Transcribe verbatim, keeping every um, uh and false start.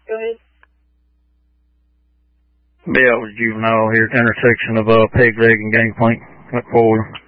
Go ahead. Yeah, it was Juvenile here at the intersection of uh, Peg Leg and Gangplank. Look forward.